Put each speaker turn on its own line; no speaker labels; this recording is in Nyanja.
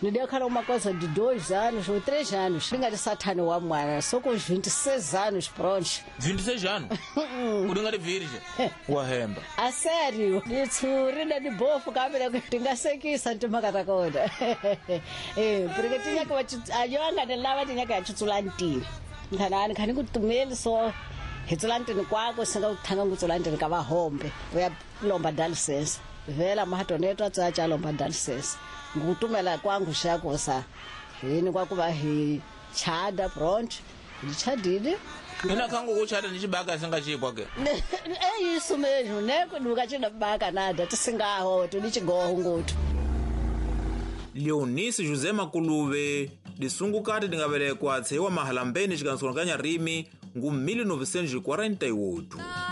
Ni deu cara uma coisa de 2 anos ou 3 anos. Tinha de satano wa mwana, só com os 26 anos prontos.
26 anos? Uringa de virgem? Wahemba.
A sério? Litsurina de bofo kabela tingasekisa ntimakatakoda. Porque tinha que ayonga de lava tinha que achutsulantini. Nganani khani kutumeli so hitsulantini kwako singa uthanga ngutsulantini ka vahombe. Uya lomba dialysis. Vela mahatoneta tsacha lomba dialysis. Ngutumela kwangu shakosa. Yini kwakuba hi chada front. Ndichadile.
Ina kangu kuchada ndichibaka singachipwa ke.
Isso mesmo, né? Nunca tinha baka nada, tisingaho, tunichigoho ngutu.
Leonice José Makuluve lisungukati lingabelekwa tsewa mahalambeni xikansulanganya rimi ngu 1948.